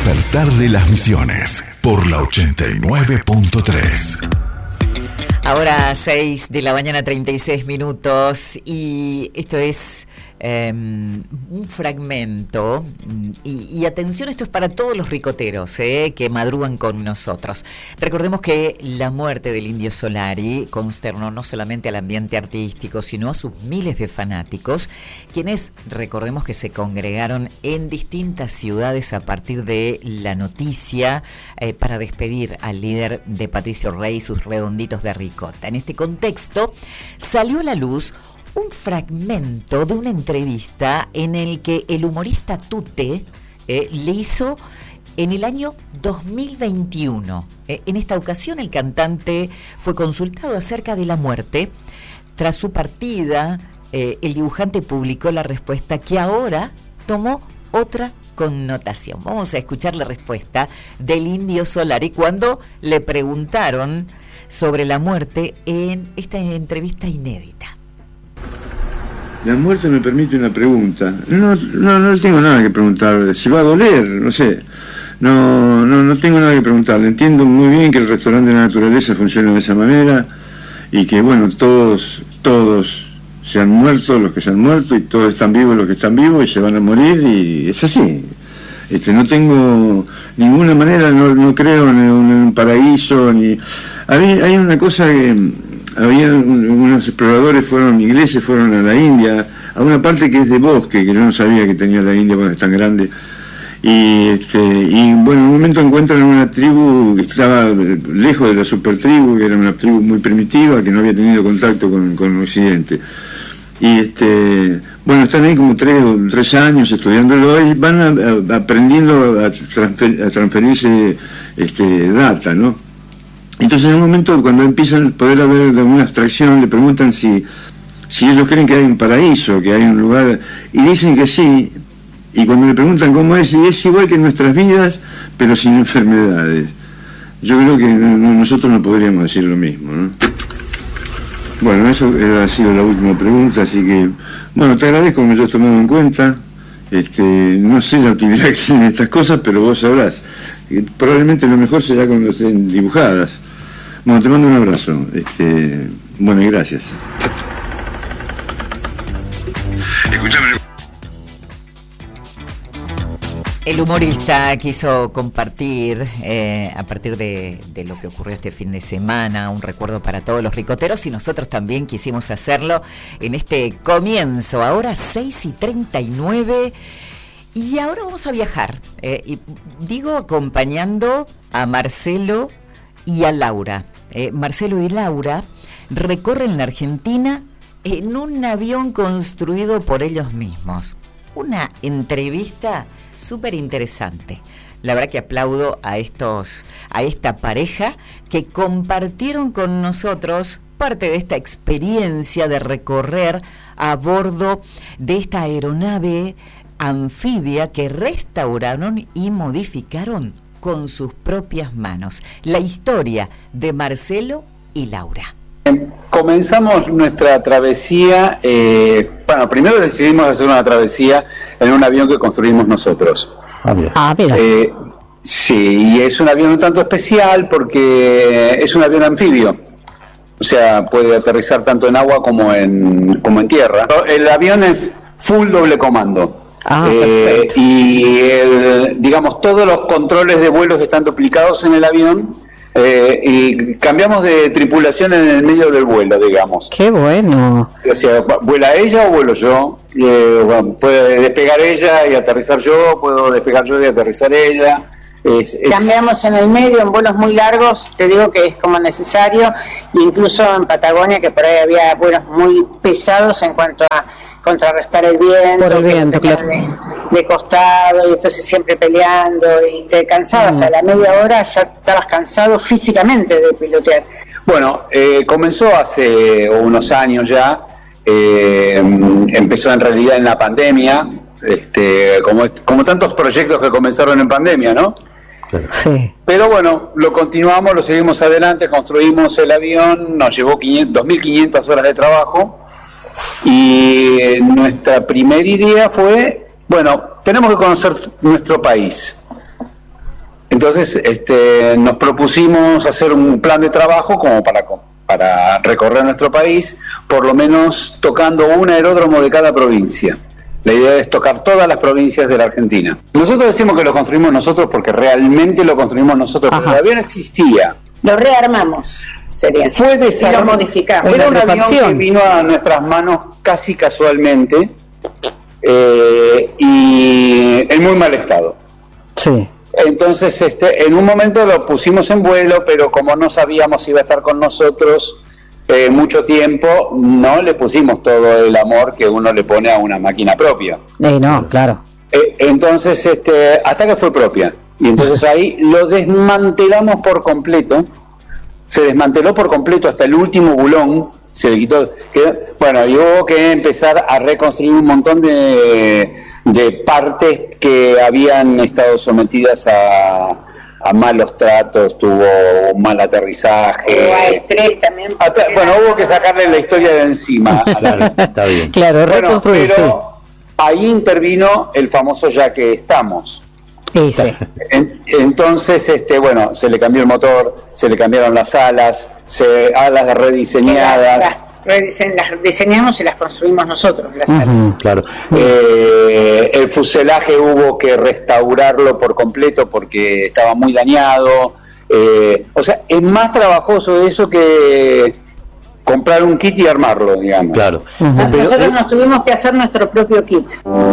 despertar de las Misiones por la 89.3. Ahora 6 de la mañana, 36 minutos, y esto es un fragmento, y atención, esto es para todos los ricoteros que madrugan con nosotros. Recordemos que la muerte del Indio Solari consternó no solamente al ambiente artístico, sino a sus miles de fanáticos, quienes, recordemos que se congregaron en distintas ciudades a partir de la noticia para despedir al líder de Patricio Rey y sus redonditos de ricota. En este contexto, salió a la luz un fragmento de una entrevista en el que el humorista Tute le hizo en el año 2021. En esta ocasión el cantante fue consultado acerca de la muerte. Tras su partida, el dibujante publicó la respuesta que ahora tomó otra connotación. Vamos a escuchar la respuesta del Indio Solari cuando le preguntaron sobre la muerte en esta entrevista inédita. La muerte me permite una pregunta. No tengo nada que preguntar. Si va a doler, no sé. No tengo nada que preguntarle. Entiendo muy bien que el restaurante de la naturaleza funciona de esa manera y que, bueno, todos se han muerto los que se han muerto y todos están vivos los que están vivos y se van a morir, y es así. No tengo ninguna manera, no creo en un paraíso, ni... Hay una cosa que... Había unos exploradores ingleses fueron a la India, a una parte que es de bosque, que yo no sabía que tenía la India cuando es tan grande. Y bueno, en un momento encuentran una tribu que estaba lejos de la supertribu, que era una tribu muy primitiva, que no había tenido contacto con Occidente. Y bueno, están ahí como 3 años estudiándolo y van aprendiendo a transferirse data, ¿no? Entonces, en un momento, cuando empiezan a poder haber una abstracción, le preguntan si ellos creen que hay un paraíso, que hay un lugar, y dicen que sí. Y cuando le preguntan cómo es, y es igual que en nuestras vidas, pero sin enfermedades. Yo creo que nosotros no podríamos decir lo mismo, ¿no? Bueno, eso ha sido la última pregunta, así que, bueno, te agradezco que me hayas tomado en cuenta. No sé la utilidad que tienen estas cosas, pero vos sabrás. Probablemente lo mejor será cuando estén dibujadas. Bueno, te mando un abrazo. Bueno, y gracias. Escúchame. El humorista quiso compartir, a partir de lo que ocurrió este fin de semana, un recuerdo para todos los ricoteros, y nosotros también quisimos hacerlo en este comienzo. Ahora 6:39, y ahora vamos a viajar. Y digo, acompañando a Marcelo y a Laura. Marcelo y Laura recorren la Argentina en un avión construido por ellos mismos. Una entrevista súper interesante. La verdad que aplaudo a esta pareja que compartieron con nosotros parte de esta experiencia de recorrer a bordo de esta aeronave anfibia que restauraron y modificaron con sus propias manos. La historia de Marcelo y Laura. Comenzamos nuestra travesía, primero decidimos hacer una travesía en un avión que construimos nosotros. Mira. Sí, y es un avión un tanto especial porque es un avión anfibio. O sea, puede aterrizar tanto en agua como en tierra. El avión es full doble comando. Y digamos, todos los controles de vuelos están duplicados en el avión. Y cambiamos de tripulación en el medio del vuelo, digamos. ¡Qué bueno! O sea, ¿vuela ella o vuelo yo? Puede despegar ella y aterrizar yo, puedo despegar yo y aterrizar ella. Cambiamos en el medio, en vuelos muy largos, te digo que es como necesario, incluso en Patagonia, que por ahí había vuelos muy pesados en cuanto a contrarrestar el viento, por el viento, claro. de costado, y entonces siempre peleando, y te cansabas a la media hora, ya estabas cansado físicamente de pilotear. Bueno, comenzó hace unos años ya, empezó en realidad en la pandemia, como tantos proyectos que comenzaron en pandemia, ¿no? Sí. Pero bueno, lo continuamos, lo seguimos adelante, construimos el avión, nos llevó 2.500 horas de trabajo, y nuestra primera idea fue, bueno, tenemos que conocer nuestro país. Entonces nos propusimos hacer un plan de trabajo como para recorrer nuestro país, por lo menos tocando un aeródromo de cada provincia. La idea es tocar todas las provincias de la Argentina. Nosotros decimos que lo construimos nosotros porque realmente lo construimos nosotros, pero el avión existía. Lo rearmamos, sería. Fue y lo modificamos. Era un avión que vino a nuestras manos casi casualmente y en muy mal estado. Sí. Entonces, en un momento lo pusimos en vuelo, pero como no sabíamos si iba a estar con nosotros mucho tiempo, no le pusimos todo el amor que uno le pone a una máquina propia. No, claro. Entonces, hasta que fue propia. Y entonces ahí lo desmantelamos por completo. Se desmanteló por completo hasta el último bulón. Se le quitó. Bueno, y hubo que empezar a reconstruir un montón de partes que habían estado sometidas a malos tratos, tuvo un mal aterrizaje. A estrés también. Bueno, hubo que sacarle la historia de encima. Claro, está bien. Claro, reconstruir, pero ahí intervino el famoso ya que estamos. Sí. Entonces, se le cambió el motor, se le cambiaron las alas, alas rediseñadas. Las diseñamos y las construimos nosotros, las alas. Claro. El fuselaje hubo que restaurarlo por completo porque estaba muy dañado. O sea, es más trabajoso eso que comprar un kit y armarlo, digamos. Claro. Nosotros nos tuvimos que hacer nuestro propio kit.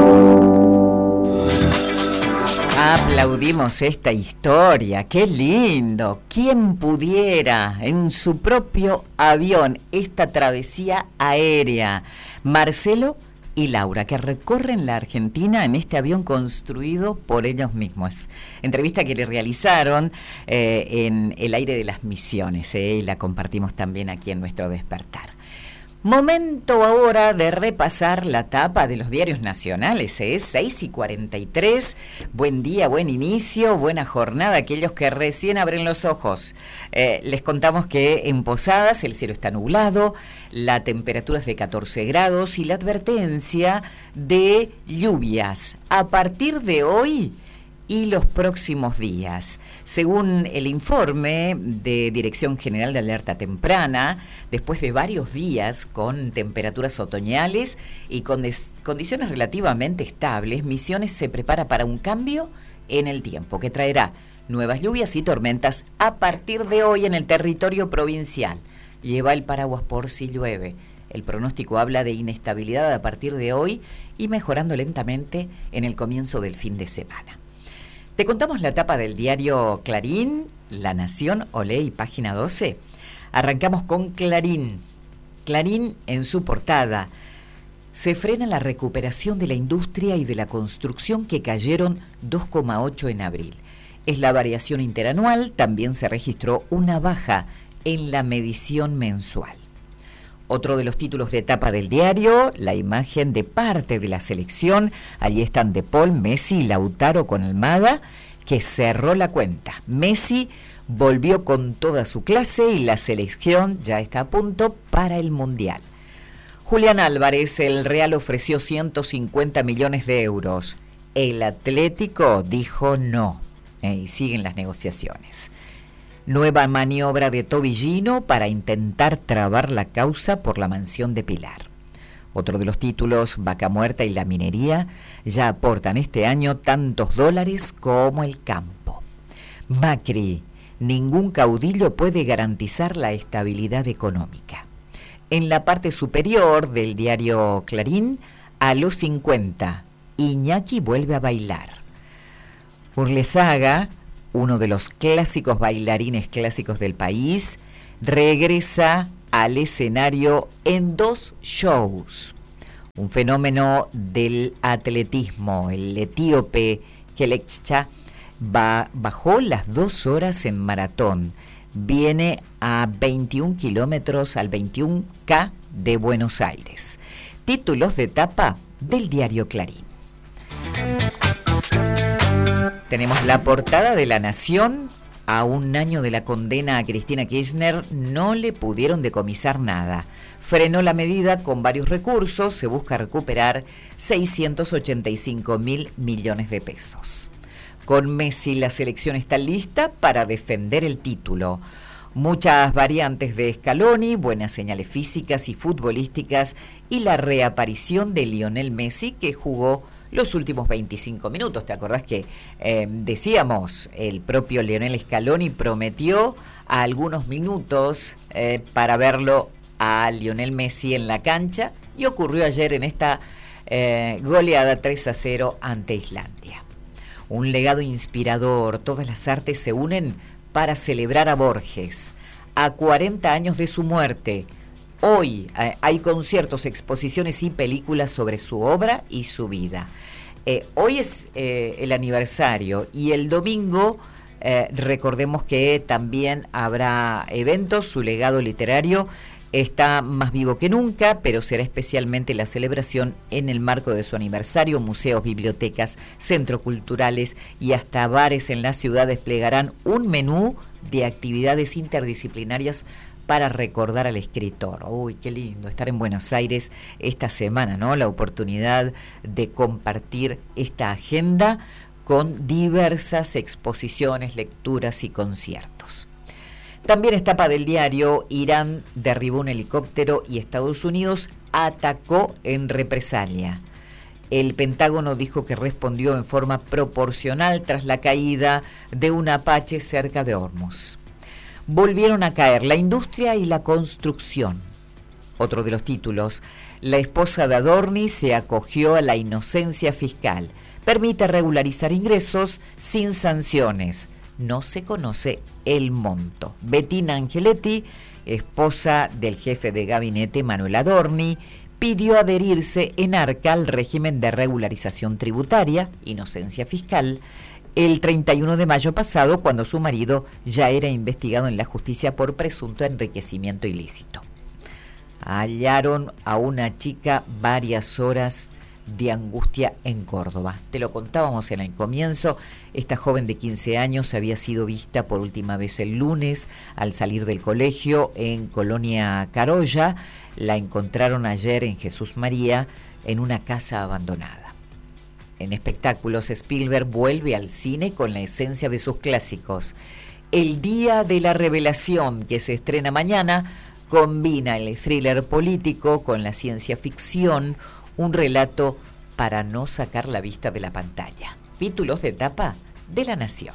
Aplaudimos esta historia, qué lindo. ¿Quién pudiera en su propio avión esta travesía aérea? Marcelo y Laura, que recorren la Argentina en este avión construido por ellos mismos. Entrevista que le realizaron en el aire de las Misiones, y la compartimos también aquí en nuestro Despertar. Momento ahora de repasar la tapa de los diarios nacionales, 6:43, buen día, buen inicio, buena jornada, aquellos que recién abren los ojos. Les contamos que en Posadas el cielo está nublado, la temperatura es de 14 grados y la advertencia de lluvias a partir de hoy y los próximos días. Según el informe de Dirección General de Alerta Temprana, después de varios días con temperaturas otoñales y con condiciones relativamente estables, Misiones se prepara para un cambio en el tiempo que traerá nuevas lluvias y tormentas a partir de hoy en el territorio provincial. Lleva el paraguas por si llueve. El pronóstico habla de inestabilidad a partir de hoy y mejorando lentamente en el comienzo del fin de semana. Te contamos la tapa del diario Clarín, La Nación, Olé y Página 12. Arrancamos con Clarín. Clarín en su portada. Se frena la recuperación de la industria y de la construcción que cayeron 2,8 en abril. Es la variación interanual, también se registró una baja en la medición mensual. Otro de los títulos de tapa del diario, la imagen de parte de la selección. Allí están De Paul, Messi y Lautaro con Almada, que cerró la cuenta. Messi volvió con toda su clase y la selección ya está a punto para el Mundial. Julián Álvarez, el Real ofreció 150 millones de euros. El Atlético dijo no, y siguen las negociaciones. Nueva maniobra de Tobillino para intentar trabar la causa por la mansión de Pilar. Otro de los títulos, Vaca Muerta y la minería, ya aportan este año tantos dólares como el campo. Macri, ningún caudillo puede garantizar la estabilidad económica. En la parte superior del diario Clarín, a los 50, Iñaki vuelve a bailar. Urlesaga, uno de los clásicos bailarines clásicos del país, regresa al escenario en 2 shows. Un fenómeno del atletismo, el etíope Kelechcha bajó las 2 horas en maratón. Viene a 21 kilómetros al 21K de Buenos Aires. Títulos de tapa del diario Clarín. Tenemos la portada de La Nación. A un año de la condena a Cristina Kirchner no le pudieron decomisar nada. Frenó la medida con varios recursos. Se busca recuperar 685.000 millones de pesos. Con Messi la selección está lista para defender el título. Muchas variantes de Scaloni, buenas señales físicas y futbolísticas y la reaparición de Lionel Messi, que jugó los últimos 25 minutos. ¿Te acordás que decíamos, el propio Lionel Scaloni prometió a algunos minutos para verlo a Lionel Messi en la cancha, y ocurrió ayer en esta goleada 3-0 ante Islandia? Un legado inspirador, todas las artes se unen para celebrar a Borges. A 40 años de su muerte, hoy hay conciertos, exposiciones y películas sobre su obra y su vida. Hoy es el aniversario, y el domingo recordemos que también habrá eventos. Su legado literario está más vivo que nunca, pero será especialmente la celebración en el marco de su aniversario. Museos, bibliotecas, centros culturales y hasta bares en la ciudad desplegarán un menú de actividades interdisciplinarias para recordar al escritor. Uy, qué lindo estar en Buenos Aires esta semana, ¿no? La oportunidad de compartir esta agenda con diversas exposiciones, lecturas y conciertos. También es tapa del diario: Irán derribó un helicóptero y Estados Unidos atacó en represalia. El Pentágono dijo que respondió en forma proporcional tras la caída de un Apache cerca de Hormuz. Volvieron a caer la industria y la construcción. Otro de los títulos: la esposa de Adorni se acogió a la inocencia fiscal. Permite regularizar ingresos sin sanciones. No se conoce el monto. Bettina Angeletti, esposa del jefe de gabinete Manuel Adorni, pidió adherirse en Arca al régimen de regularización tributaria, inocencia fiscal, el 31 de mayo pasado, cuando su marido ya era investigado en la justicia por presunto enriquecimiento ilícito. Hallaron a una chica varias horas de angustia en Córdoba. Te lo contábamos en el comienzo. Esta joven de 15 años había sido vista por última vez el lunes al salir del colegio en Colonia Carolla. La encontraron ayer en Jesús María en una casa abandonada. En espectáculos, Spielberg vuelve al cine con la esencia de sus clásicos. El Día de la Revelación, que se estrena mañana, combina el thriller político con la ciencia ficción, un relato para no sacar la vista de la pantalla. Títulos de tapa de La Nación.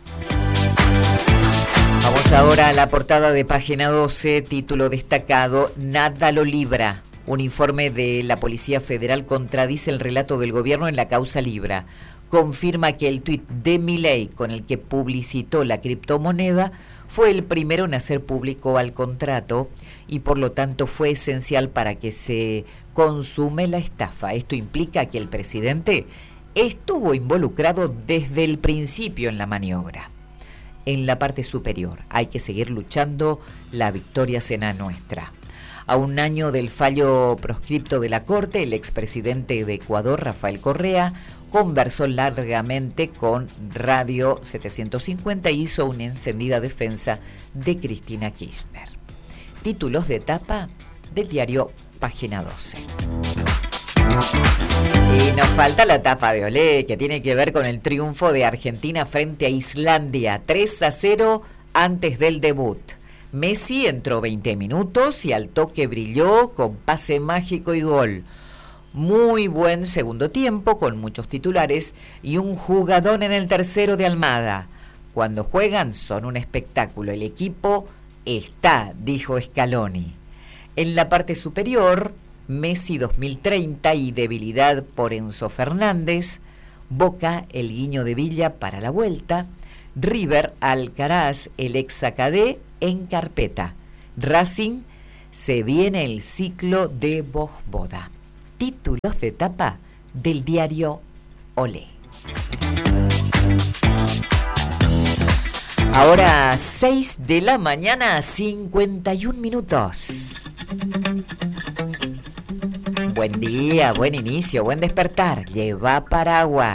Vamos ahora a la portada de Página 12, título destacado: Nada lo libra. Un informe de la Policía Federal contradice el relato del gobierno en la causa Libra. Confirma que el tuit de Milei con el que publicitó la criptomoneda fue el primero en hacer público al contrato y por lo tanto fue esencial para que se consume la estafa. Esto implica que el presidente estuvo involucrado desde el principio en la maniobra. En la parte superior, hay que seguir luchando, la victoria será nuestra. A un año del fallo proscripto de la Corte, el expresidente de Ecuador, Rafael Correa, conversó largamente con Radio 750 e hizo una encendida defensa de Cristina Kirchner. Títulos de tapa del diario Página 12. Y nos falta la tapa de Olé, que tiene que ver con el triunfo de Argentina frente a Islandia, 3-0 antes del debut. Messi entró 20 minutos y al toque brilló con pase mágico y gol. Muy buen segundo tiempo con muchos titulares y un jugadón en el tercero de Almada. Cuando juegan son un espectáculo. El equipo está, dijo Scaloni. En la parte superior, Messi 2030 y debilidad por Enzo Fernández. Boca, el guiño de Villa para la vuelta. River, Alcaraz, el ex Acadé en carpeta. Racing, se viene el ciclo de Vojvoda. Títulos de tapa del diario Olé. Ahora 6 de la mañana, 51 minutos. Buen día, buen inicio, buen despertar. Lleva paraguas.